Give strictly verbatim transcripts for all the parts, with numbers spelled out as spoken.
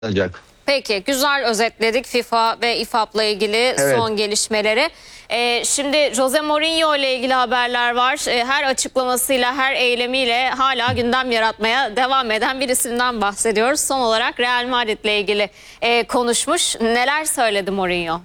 olacak. Peki, güzel özetledik FIFA ve İFAB'la ilgili Evet. son gelişmeleri. Ee, şimdi Jose Mourinho ile ilgili haberler var. Ee, her açıklamasıyla, her eylemiyle hala gündem yaratmaya devam eden bir isimden bahsediyoruz. Son olarak Real Madrid ile ilgili e, konuşmuş. Neler söyledi Mourinho?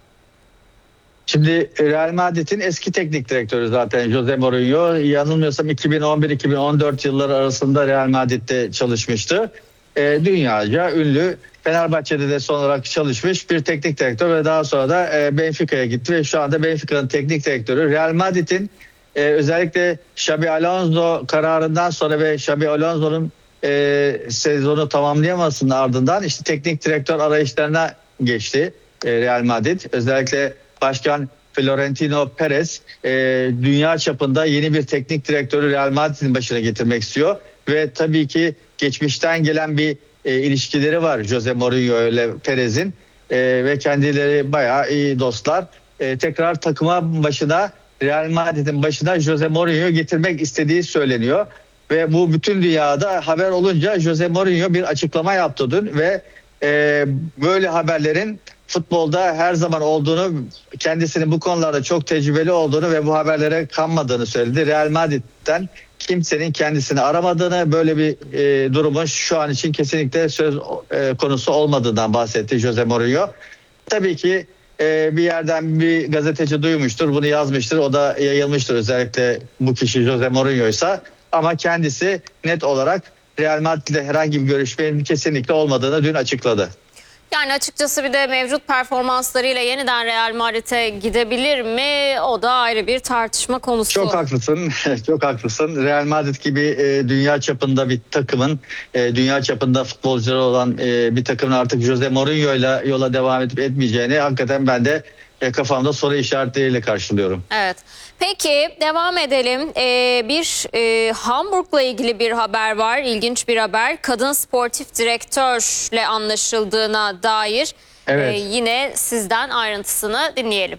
Şimdi Real Madrid'in eski teknik direktörü zaten Jose Mourinho. Yanılmıyorsam iki bin on bir iki bin on dört yılları arasında Real Madrid'de çalışmıştı. E, dünyaca ünlü, Fenerbahçe'de de son olarak çalışmış bir teknik direktör ve daha sonra da e, Benfica'ya gitti ve şu anda Benfica'nın teknik direktörü. Real Madrid'in e, özellikle Xabi Alonso kararından sonra ve Xabi Alonso'nun e, sezonu tamamlayamasının ardından işte teknik direktör arayışlarına geçti e, Real Madrid. Özellikle Başkan Florentino Perez e, dünya çapında yeni bir teknik direktörü Real Madrid'in başına getirmek istiyor. Ve tabii ki geçmişten gelen bir e, ilişkileri var Jose Mourinho ile Perez'in e, ve kendileri bayağı iyi dostlar. E, tekrar takıma başına, Real Madrid'in başına Jose Mourinho getirmek istediği söyleniyor. Ve bu bütün dünyada haber olunca Jose Mourinho bir açıklama yaptı dün ve e, böyle haberlerin futbolda her zaman olduğunu, kendisinin bu konularda çok tecrübeli olduğunu ve bu haberlere kanmadığını söyledi. Real Madrid'den kimsenin kendisini aramadığını, böyle bir e, durumun şu an için kesinlikle söz e, konusu olmadığından bahsetti Jose Mourinho. Tabii ki e, bir yerden bir gazeteci duymuştur, bunu yazmıştır, o da yayılmıştır, özellikle bu kişi Jose Mourinho'ysa, ama kendisi net olarak Real Madrid'le herhangi bir görüşmenin kesinlikle olmadığını dün açıkladı. Yani açıkçası bir de mevcut performanslarıyla yeniden Real Madrid'e gidebilir mi? O da ayrı bir tartışma konusu. Çok haklısın, çok haklısın. Real Madrid gibi e, dünya çapında bir takımın, e, dünya çapında futbolcuları olan e, bir takımın artık Jose Mourinho ile yola devam edip etmeyeceğini hakikaten ben de e, kafamda soru işaretleriyle karşılıyorum. Evet. Peki devam edelim. Ee, bir e, Hamburg'la ilgili bir haber var. İlginç bir haber. Kadın sportif direktörle anlaşıldığına dair Evet. e, yine sizden ayrıntısını dinleyelim.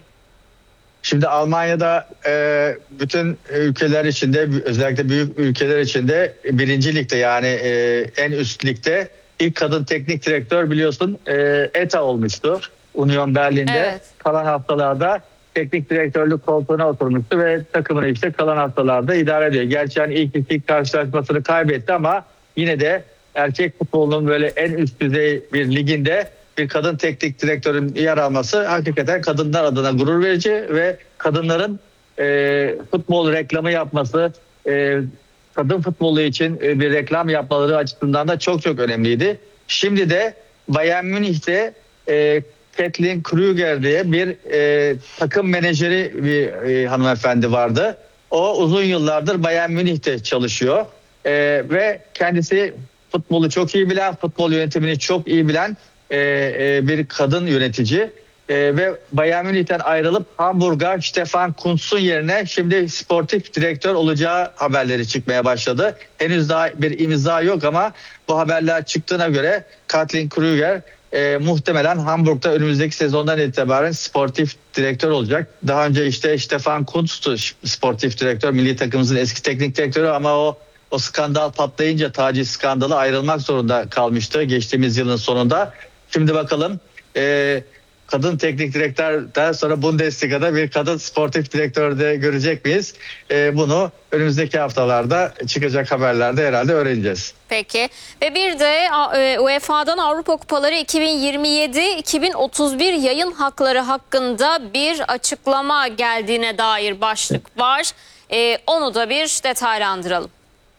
Şimdi Almanya'da e, bütün ülkeler içinde, özellikle büyük ülkeler içinde birinci ligde, yani e, en üst ligde ilk kadın teknik direktör biliyorsun e, E T A olmuştu. Union Berlin'de Evet. kalan haftalarda teknik direktörlük koltuğuna oturmuştu ve takımını işte kalan haftalarda idare ediyor. Gerçi yani ilk iki karşılaşmasını kaybetti ama yine de erkek futbolunun böyle en üst düzey bir liginde bir kadın teknik direktörün yer alması hakikaten kadınlar adına gurur verici ve kadınların e, futbol reklamı yapması, e, kadın futbolu için e, bir reklam yapmaları açısından da çok çok önemliydi. Şimdi de Bayern Münih'te e, Kathleen Krüger diye bir e, takım menajeri bir e, hanımefendi vardı. O uzun yıllardır Bayern Münih'te çalışıyor e, ve kendisi futbolu çok iyi bilen, futbol yönetimini çok iyi bilen e, e, bir kadın yönetici. E, ve Bayern Münih'ten ayrılıp Hamburg'a Stefan Kuntz'un yerine şimdi sportif direktör olacağı haberleri çıkmaya başladı. Henüz daha bir imza yok ama bu haberler çıktığına göre Kathleen Krüger e, muhtemelen Hamburg'da önümüzdeki sezondan itibaren sportif direktör olacak. Daha önce işte Stefan Kuntz'tu sportif direktör, milli takımımızın eski teknik direktörü, ama o o skandal patlayınca, taciz skandalı, ayrılmak zorunda kalmıştı geçtiğimiz yılın sonunda. Şimdi bakalım e, kadın teknik direktörden sonra Bundesliga'da bir kadın sportif direktör de görecek miyiz? E, bunu önümüzdeki haftalarda çıkacak haberlerde herhalde öğreneceğiz. Peki. Ve bir de e, U E F A'dan Avrupa Kupaları iki bin yirmi yedi iki bin otuz bir yayın hakları hakkında bir açıklama geldiğine dair başlık var. E, onu da bir detaylandıralım.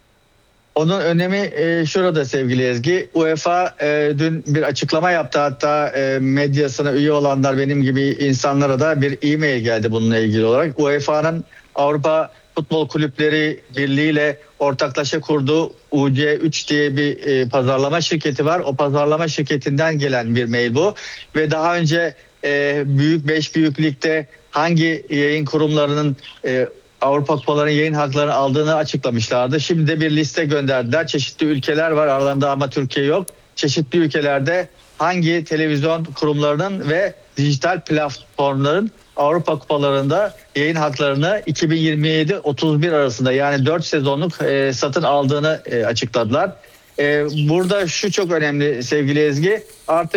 Onun önemi e, şurada sevgili Ezgi. UEFA e, dün bir açıklama yaptı. Hatta e, medyasına üye olanlar, benim gibi insanlara da bir e-mail geldi bununla ilgili olarak. U E F A'nın Avrupa Futbol Kulüpleri Birliği ile ortaklaşa kurduğu U C üç diye bir e, pazarlama şirketi var. O pazarlama şirketinden gelen bir mail bu. Ve daha önce e, büyük beş büyük ligde hangi yayın kurumlarının e, Avrupa Kupalarının yayın haklarını aldığını açıklamışlardı. Şimdi de bir liste gönderdiler. Çeşitli ülkeler var aralarında ama Türkiye yok. Çeşitli ülkelerde hangi televizyon kurumlarının ve dijital platformların Avrupa Kupalarında yayın haklarını iki bin yirmi yedi otuz bir arasında, yani dört sezonluk e, satın aldığını e, açıkladılar. E, burada şu çok önemli sevgili Ezgi. Artık